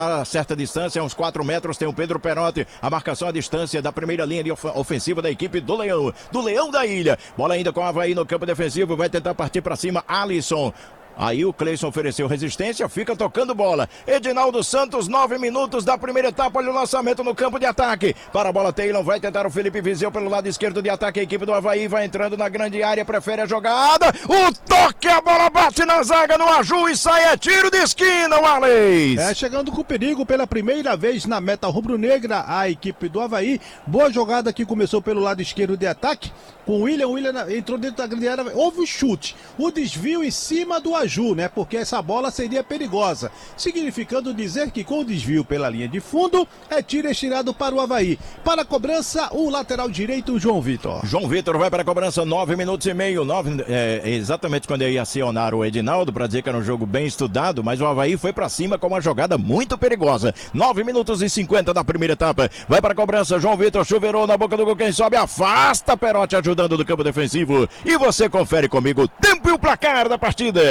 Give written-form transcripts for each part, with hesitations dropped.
a certa distância, uns 4 metros, tem o Pedro Perotti, a marcação à distância da primeira linha de ofensiva da equipe do Leão da Ilha. Bola ainda com o Avaí no campo defensivo, vai tentar partir para cima, Alisson. Aí o Cleison ofereceu resistência, fica tocando bola. Edinaldo Santos, 9 minutos da primeira etapa, olha o lançamento no campo de ataque. Para a bola, Taylor vai tentar o Felipe Viseu pelo lado esquerdo de ataque. A equipe do Avaí vai entrando na grande área, prefere a jogada. O toque, a bola bate na zaga no Aju e sai, é tiro de esquina, Wallace. Chegando com perigo pela primeira vez na meta rubro-negra, a equipe do Avaí. Boa jogada que começou pelo lado esquerdo de ataque. Com o William entrou dentro da grande área, houve o chute, o desvio em cima do Aju, né? Porque essa bola seria perigosa, significando dizer que com o desvio pela linha de fundo, é tiro estirado para o Avaí. Para a cobrança, o lateral direito, João Vitor. João Vitor vai para a cobrança, 9 minutos e meio, exatamente quando eu ia acionar o Edinaldo, para dizer que era um jogo bem estudado, mas o Avaí foi para cima com uma jogada muito perigosa. 9 minutos e 50 da primeira etapa, vai para a cobrança, João Vitor chuveirou na boca do gol, quem sobe afasta, Perotti ajudando do campo defensivo, e você confere comigo o tempo e o placar da partida.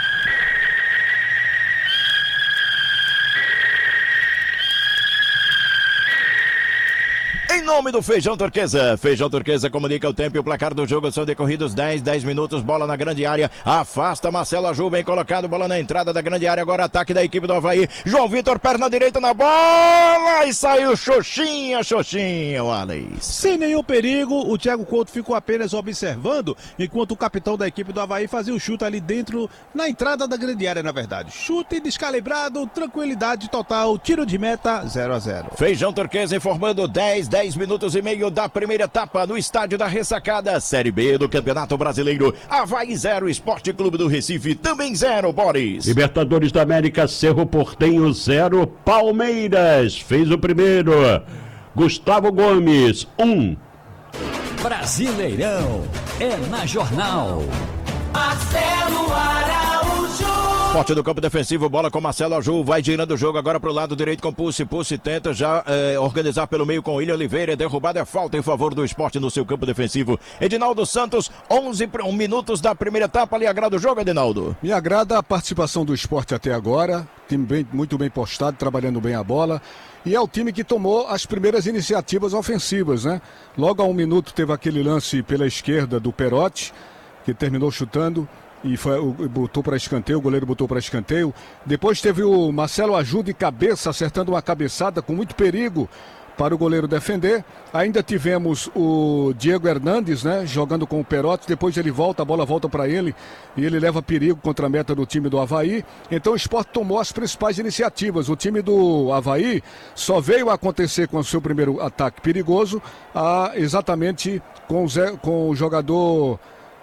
Em nome do Feijão Turquesa comunica o tempo e o placar do jogo, são decorridos 10 minutos, bola na grande área, afasta Marcelo Aju, bem colocado, bola na entrada da grande área, agora ataque da equipe do Avaí, João Vitor, perna direita na bola, e saiu Xoxinha, Wallace. Sem nenhum perigo, o Thiago Couto ficou apenas observando, enquanto o capitão da equipe do Avaí fazia o chute ali dentro, na entrada da grande área, na verdade. Chute descalibrado, tranquilidade total, tiro de meta, 0-0. Feijão Turquesa informando 10 minutos e meio da primeira etapa no estádio da Ressacada, Série B do Campeonato Brasileiro. Avaí 0, Esporte Clube do Recife também 0, Boris. Libertadores da América, Cerro Porteño 0, Palmeiras fez o primeiro. Gustavo Gomes 1. Brasileirão é na Jornal. Marcelo Araújo. Forte do campo defensivo, bola com Marcelo Aju, vai girando o jogo agora pro lado direito com Pulse tenta já organizar pelo meio com William Oliveira, derrubada, é falta em favor do Esporte no seu campo defensivo. Edinaldo Santos, 11 minutos da primeira etapa, lhe agrada o jogo, Edinaldo? Me agrada a participação do Esporte até agora, time muito bem postado, trabalhando bem a bola, e é o time que tomou as primeiras iniciativas ofensivas, né? Logo a 1 minuto teve aquele lance pela esquerda do Perotti, que terminou chutando, e botou para escanteio, o goleiro botou para escanteio. Depois teve o Marcelo Aju de cabeça, acertando uma cabeçada com muito perigo para o goleiro defender. Ainda tivemos o Diego Hernandes, né, jogando com o Perotti. Depois ele volta, a bola volta para ele e ele leva perigo contra a meta do time do Avaí. Então o Sport tomou as principais iniciativas. O time do Avaí só veio a acontecer com o seu primeiro ataque perigoso exatamente com o jogador...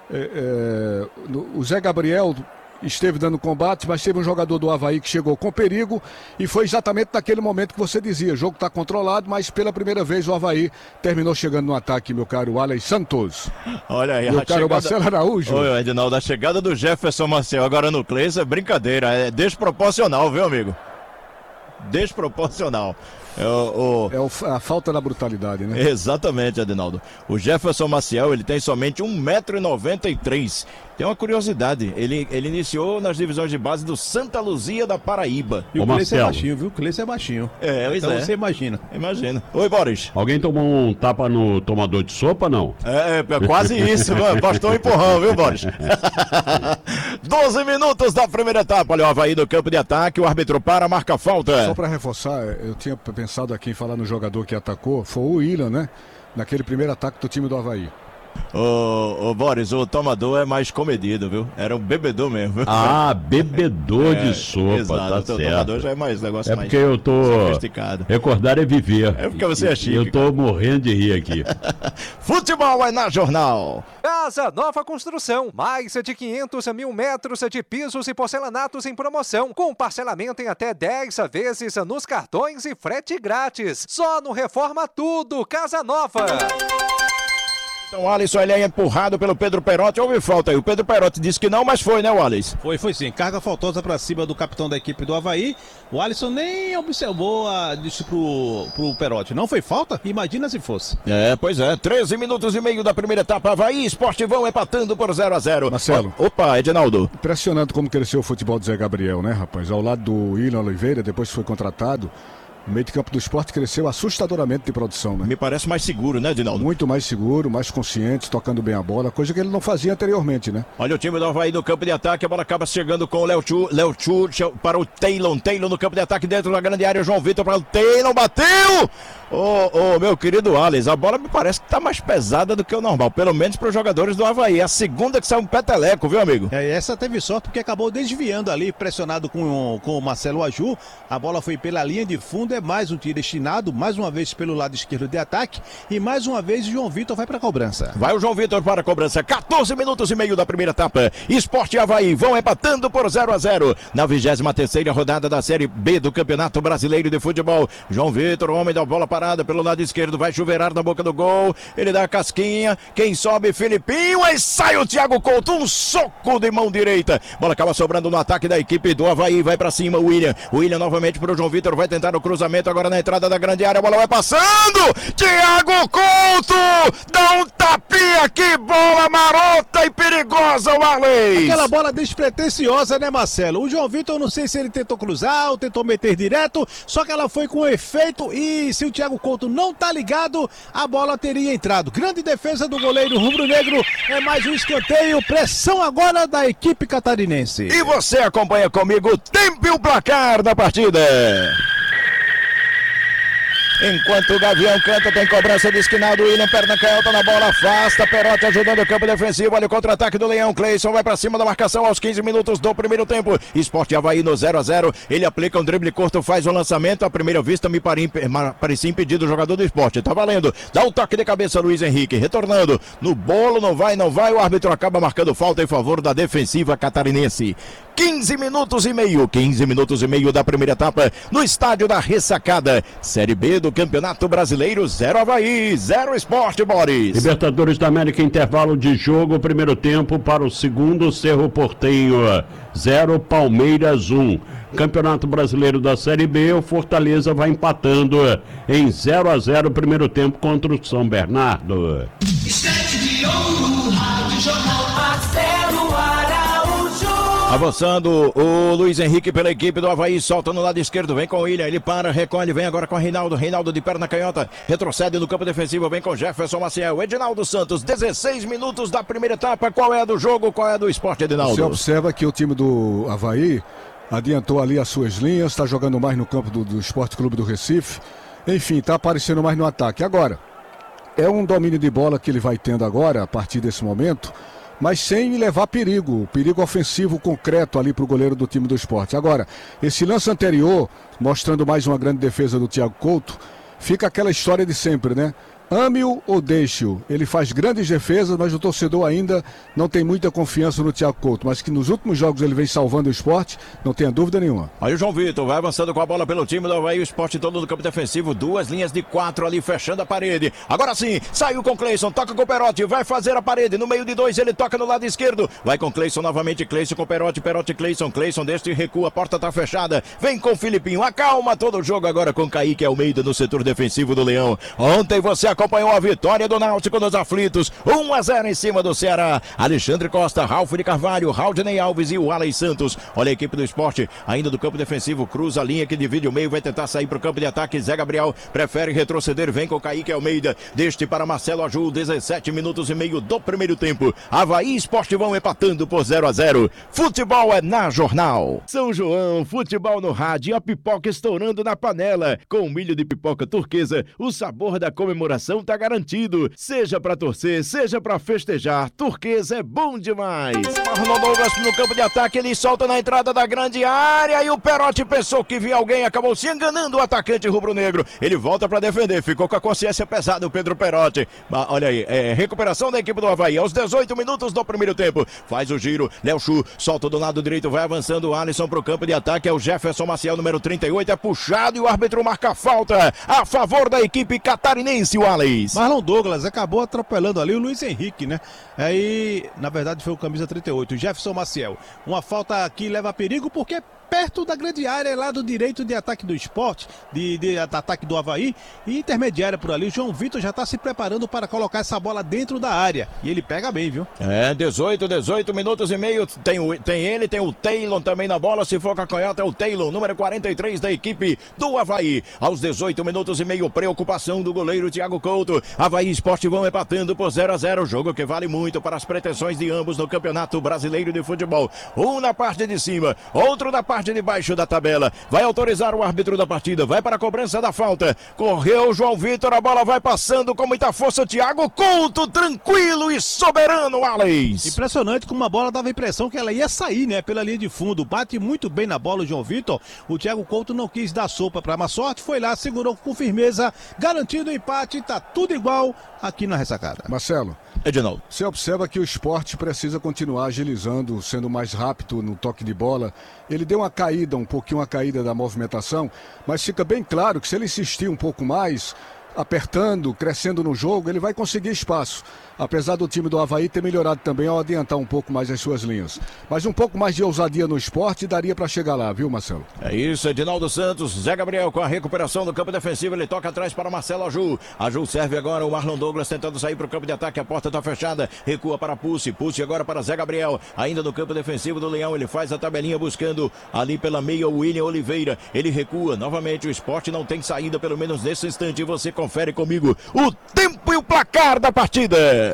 o Zé Gabriel esteve dando combate, mas teve um jogador do Avaí que chegou com perigo, e foi exatamente naquele momento que você dizia, o jogo está controlado, mas pela primeira vez o Avaí terminou chegando no ataque, meu caro Alex Santos. Olha aí, meu caro Marcelo Araújo. Oi, Edinaldo, a chegada do Jefferson Maciel agora no Cleison é brincadeira, é desproporcional, viu, amigo? Desproporcional. A falta da brutalidade, né? Exatamente, Edinaldo. O Jefferson Maciel, ele tem somente 1,93 m. Tem uma curiosidade, ele iniciou nas divisões de base do Santa Luzia da Paraíba. E o Cleison é baixinho, viu? O Cleison é baixinho. Então você imagina. Imagina. Oi, Boris. Alguém tomou um tapa no tomador de sopa, não? Quase isso, bastou um empurrão, viu, Boris? 12 minutos da primeira etapa, olha o Avaí no campo de ataque, o árbitro para, marca falta. Só para reforçar, eu tinha pensado aqui em falar no jogador que atacou, foi o William, né? Naquele primeiro ataque do time do Avaí. Ô Boris, o tomador é mais comedido, viu? Era um bebedor mesmo. Bebedor de sopa, exato, tá certo. O tomador já é mais negócio mais porque eu tô sofisticado. Recordar é viver. É porque você é chique. Eu tô morrendo de rir aqui. Futebol é na Jornal. Casa Nova Construção, mais de 500.000 metros de pisos e porcelanatos em promoção, com parcelamento em até 10 vezes nos cartões e frete grátis. Só no Reforma Tudo, Casa Nova. Então o Alisson, ele é empurrado pelo Pedro Perotti. Houve falta aí. O Pedro Perotti disse que não, mas foi, né, Wallace? Foi sim. Carga faltosa pra cima do capitão da equipe do Avaí. O Alisson nem observou disse pro Perotti. Não foi falta? Imagina se fosse. Pois é. 13 minutos e meio da primeira etapa. Avaí e Sport vão empatando por 0-0. Marcelo. Opa, Edinaldo. Impressionante como cresceu o futebol do Zé Gabriel, né, rapaz? Ao lado do William Oliveira, depois foi contratado. O meio de campo do Sport cresceu assustadoramente de produção, né? Me parece mais seguro, né, Edinaldo? Muito mais seguro, mais consciente, tocando bem a bola, coisa que ele não fazia anteriormente, né? Olha o time do Avaí no campo de ataque, a bola acaba chegando com o Léo Chu para o Taylor no campo de ataque dentro da grande área, João Vitor para o Taylor, bateu! Ô, meu querido Alex, a bola me parece que tá mais pesada do que o normal, pelo menos para os jogadores do Avaí. A segunda que saiu um peteleco, viu, amigo? Essa teve sorte porque acabou desviando ali, pressionado com o Marcelo Aju. A bola foi pela linha de fundo, mais um tiro destinado, mais uma vez pelo lado esquerdo de ataque e mais uma vez o João Vitor vai para a cobrança. Vai o João Vitor para a cobrança, 14 minutos e meio da primeira etapa. Sport e Avaí vão empatando por 0-0 na 23ª rodada da Série B do Campeonato Brasileiro de Futebol. João Vitor, homem da bola parada pelo lado esquerdo, vai chuveirar na boca do gol, ele dá a casquinha, quem sobe Filipinho, aí sai o Thiago Couto, um soco de mão direita, bola acaba sobrando no ataque da equipe do Avaí, vai para cima o William novamente para o João Vitor, vai tentar o cruzamento agora na entrada da grande área, a bola vai passando, Thiago Couto, dá um tapinha, que bola marota e perigosa o Arley. Aquela bola despretensiosa, né, Marcelo? O João Vitor, não sei se ele tentou cruzar ou tentou meter direto, só que ela foi com efeito e se o Thiago Couto não tá ligado, a bola teria entrado. Grande defesa do goleiro rubro-negro, é mais um escanteio, pressão agora da equipe catarinense. E você acompanha comigo o tempo e o placar da partida. Enquanto o Gavião canta, tem cobrança de esquinado, William, perna canhota na bola, afasta, Perotti ajudando o campo defensivo, olha o contra-ataque do Leão, Cleison vai pra cima da marcação aos 15 minutos do primeiro tempo, Sport Avaí no 0-0, ele aplica um drible curto, faz o lançamento, à primeira vista me parecia impedido o jogador do Sport, tá valendo, dá o toque de cabeça Luiz Henrique, retornando, no bolo, não vai, o árbitro acaba marcando falta em favor da defensiva catarinense. 15 minutos e meio da primeira etapa no estádio da Ressacada, Série B do Campeonato Brasileiro, 0 Avaí, 0 Sport, Boris. Libertadores da América, intervalo de jogo, primeiro tempo para o segundo, Cerro Porteño 0, Palmeiras 1. Campeonato Brasileiro da Série B, o Fortaleza vai empatando em 0-0 primeiro tempo contra o São Bernardo. Avançando o Luiz Henrique pela equipe do Avaí, solta no lado esquerdo, vem com o William, ele para, recolhe, vem agora com o Reinaldo de perna canhota, retrocede no campo defensivo, vem com Jefferson Maciel, Edinaldo Santos, 16 minutos da primeira etapa, qual é a do jogo, qual é a do Sport, Edinaldo? Você observa que o time do Avaí adiantou ali as suas linhas, está jogando mais no campo do Esporte Clube do Recife, enfim, está aparecendo mais no ataque. Agora, é um domínio de bola que ele vai tendo agora, a partir desse momento, mas sem levar perigo ofensivo concreto ali para o goleiro do time do Sport. Agora, esse lance anterior, mostrando mais uma grande defesa do Thiago Couto, fica aquela história de sempre, né? Ame-o ou deixe-o. Ele faz grandes defesas, mas o torcedor ainda não tem muita confiança no Thiago Couto. Mas que nos últimos jogos ele vem salvando o Sport, não tenha dúvida nenhuma. Aí o João Vitor vai avançando com a bola pelo time do Avaí, o Sport todo no campo defensivo, duas linhas de 4 ali fechando a parede. Agora sim, saiu com Cleison, toca com o Perotti, vai fazer a parede, no meio de 2 ele toca no lado esquerdo, vai com Cleison novamente, Cleison com Perotti, Cleison deste recua, a porta tá fechada, vem com o Filipinho, acalma todo o jogo agora com Kaique Almeida no setor defensivo do Leão. Ontem você acompanhou a vitória do Náutico nos aflitos, 1-0 em cima do Ceará. Alexandre Costa, Ralf de Carvalho, Raudney Alves e o Alex Santos. Olha a equipe do Sport, ainda do campo defensivo, cruza a linha que divide o meio, vai tentar sair para o campo de ataque. Zé Gabriel prefere retroceder, vem com Kaique Almeida, deste para Marcelo Aju, 17 minutos e meio do primeiro tempo. Avaí e Sport vão empatando por 0-0. Futebol é na Jornal. São João, futebol no rádio, a pipoca estourando na panela. Com milho de pipoca turquesa, o sabor da comemoração tá garantido. Seja pra torcer, seja pra festejar, turquesa é bom demais. Marlon Douglas no campo de ataque, ele solta na entrada da grande área e o Perotti pensou que via alguém, acabou se enganando o atacante rubro-negro. Ele volta pra defender, ficou com a consciência pesada o Pedro Perotti. Olha aí, recuperação da equipe do Avaí aos 18 minutos do primeiro tempo. Faz o giro, Léo Chu solta do lado direito, vai avançando o Alisson pro campo de ataque, é o Jefferson Maciel, número 38, é puxado e o árbitro marca falta a favor da equipe catarinense, o Alisson. Alex. Marlon Douglas acabou atropelando ali o Luiz Henrique, né? Aí, na verdade, foi o camisa 38, Jefferson Maciel. Uma falta que leva a perigo porque perto da grande área, lado direito de ataque do Sport, de ataque do Avaí, e intermediária por ali. O João Vitor já está se preparando para colocar essa bola dentro da área. E ele pega bem, viu? 18 minutos e meio. Tem o Taylor também na bola. Se for canhota, é o Taylor, número 43 da equipe do Avaí. Aos 18 minutos e meio, preocupação do goleiro Thiago Couto. Avaí e Sport vão empatando por 0-0. Jogo que vale muito para as pretensões de ambos no Campeonato Brasileiro de Futebol. Um na parte de cima, outro na parte de baixo da tabela. Vai autorizar o árbitro da partida. Vai para a cobrança da falta. Correu o João Vitor. A bola vai passando com muita força. Thiago Couto, tranquilo e soberano, Alex. Impressionante como a bola dava a impressão que ela ia sair, né? Pela linha de fundo. Bate muito bem na bola o João Vitor. O Thiago Couto não quis dar sopa para má sorte. Foi lá, segurou com firmeza, garantindo o empate. Tá tudo igual aqui na ressacada. Marcelo, Edinaldo, você observa que o Sport precisa continuar agilizando, sendo mais rápido no toque de bola. Ele deu uma caída, um pouquinho uma caída da movimentação, mas fica bem claro que se ele insistir um pouco mais, apertando, crescendo no jogo, ele vai conseguir espaço. Apesar do time do Avaí ter melhorado também ao adiantar um pouco mais as suas linhas. Mas um pouco mais de ousadia no Sport daria para chegar lá, viu, Marcelo? É isso, Edinaldo Santos. Zé Gabriel com a recuperação do campo defensivo. Ele toca atrás para Marcelo Aju. Aju serve agora o Marlon Douglas tentando sair para o campo de ataque. A porta está fechada. Recua para Pulse. Pulse agora para Zé Gabriel. Ainda no campo defensivo do Leão. Ele faz a tabelinha buscando ali pela meia o William Oliveira. Ele recua. Novamente o Sport não tem saída, pelo menos nesse instante. E você confere comigo o tempo e o placar da partida.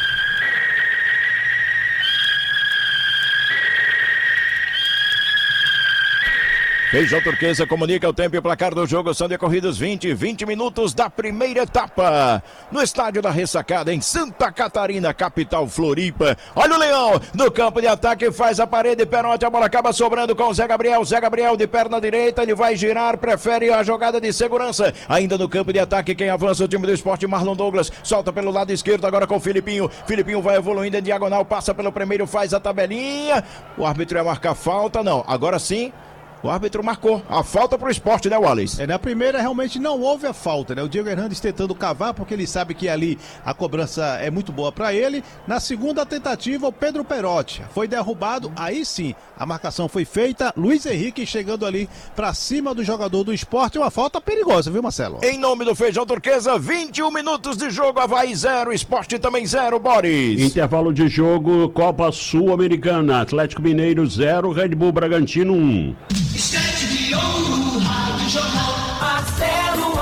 Feijão Turquesa comunica o tempo e o placar do jogo. São decorridos 20 minutos da primeira etapa. No estádio da Ressacada, em Santa Catarina, capital Floripa. Olha o Leão no campo de ataque, faz a parede, pênalti, a bola acaba sobrando com o Zé Gabriel. Zé Gabriel de perna direita, ele vai girar, prefere a jogada de segurança. Ainda no campo de ataque, quem avança o time do Sport, Marlon Douglas. Solta pelo lado esquerdo agora com o Filipinho. Filipinho vai evoluindo em diagonal, passa pelo primeiro, faz a tabelinha. O árbitro ia marcar falta, não. Agora sim. O árbitro marcou a falta para o Sport, né, Wallace? Na primeira realmente não houve a falta, né? O Diego Hernandes tentando cavar, porque ele sabe que ali a cobrança é muito boa para ele. Na segunda tentativa, o Pedro Perotti foi derrubado, aí sim, a marcação foi feita. Luiz Henrique chegando ali para cima do jogador do Sport, uma falta perigosa, viu, Marcelo? Em nome do Feijão Turquesa, 21 minutos de jogo, Avaí 0, Sport também 0, Boris. Intervalo de jogo, Copa Sul-Americana, Atlético Mineiro 0, Red Bull Bragantino 1. Esquete de ouro, Rádio Jornal, Marcelo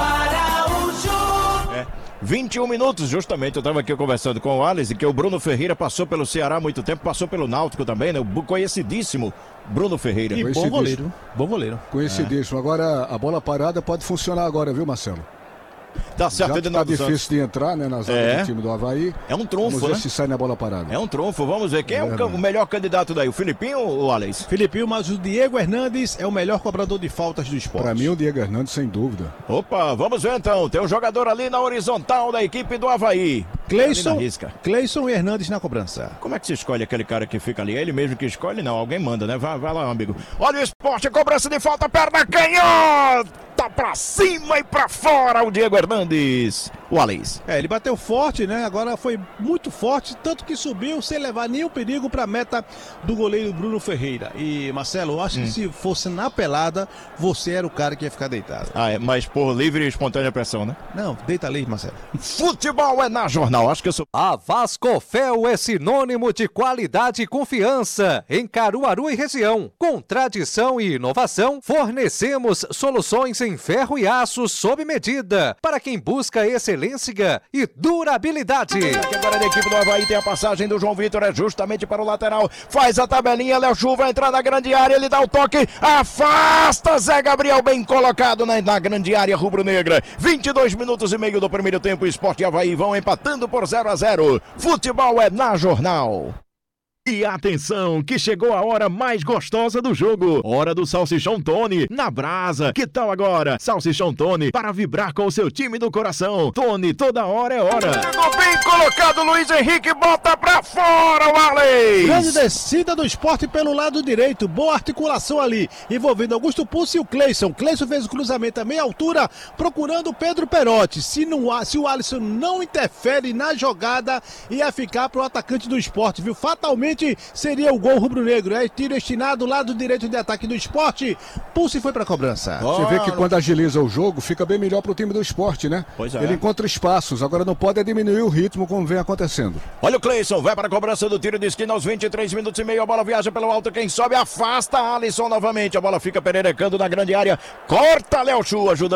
Araújo. 21 minutos, justamente, eu estava aqui conversando com o Alex, que o Bruno Ferreira passou pelo Ceará há muito tempo, passou pelo Náutico também, né? O conhecidíssimo Bruno Ferreira. E bom goleiro, bom goleiro. Conhecidíssimo. Agora, a bola parada pode funcionar agora, viu, Marcelo? Tá certo, já tá difícil de entrar, né, na zaga do time do Avaí. É um trunfo, Vamos ver né? se sai na bola parada. É um trunfo, vamos ver quem é o melhor candidato daí, o Filipinho ou o Alex? Filipinho, mas o Diego Hernandes é o melhor cobrador de faltas do Sport. Para mim, o Diego Hernandes, sem dúvida. Opa, vamos ver então, tem um jogador ali na horizontal da equipe do Avaí. Cleison e Hernandes na cobrança. Como é que se escolhe aquele cara que fica ali? É ele mesmo que escolhe? Não, alguém manda, né? Vai lá, amigo. Olha o Sport, cobrança de falta, perna canhota! Pra cima e pra fora o Diego Hernandes. O Alex. Ele bateu forte, né? Agora foi muito forte, tanto que subiu sem levar nenhum perigo pra meta do goleiro Bruno Ferreira. E, Marcelo, eu acho que se fosse na pelada, você era o cara que ia ficar deitado. Mas por livre e espontânea pressão, né? Não, deita ali, Marcelo. Futebol é na Jornal, acho que eu sou... A Vascofel é sinônimo de qualidade e confiança em Caruaru e região. Com tradição e inovação, fornecemos soluções em ferro e aço sob medida para quem busca excelência e durabilidade. Aqui agora a equipe do Avaí tem a passagem do João Vitor, é justamente para o lateral, faz a tabelinha, Léo Chu vai entrar na grande área, ele dá o toque, afasta Zé Gabriel, bem colocado na grande área rubro-negra. 22 minutos e meio do primeiro tempo, Sport e Avaí vão empatando por 0-0. Futebol é na Jornal. E atenção, que chegou a hora mais gostosa do jogo. Hora do Salsichão Tony, na brasa. Que tal agora? Salsichão Tony, para vibrar com o seu time do coração. Tony, toda hora é hora. Bem colocado, Luiz Henrique, bota pra fora o Arley. Grande descida do Sport pelo lado direito, boa articulação ali, envolvendo Augusto Pulse e o Cleison. Cleison fez o cruzamento a meia altura, procurando o Pedro Perotti. Se o Alisson não interfere na jogada, ia ficar pro atacante do Sport, viu? Fatalmente seria o gol rubro-negro. É tiro destinado, lado direito de ataque do Sport. Pulse foi pra cobrança. Você vê que quando agiliza o jogo, fica bem melhor pro time do Sport, né? Pois é. Ele encontra espaços, agora não pode diminuir o ritmo como vem acontecendo. Olha o Cleison, vai para a cobrança do tiro de esquina aos 23 minutos e meio. A bola viaja pelo alto, quem sobe afasta Alisson novamente. A bola fica pererecando na grande área. Corta Léo Chu, ajudando.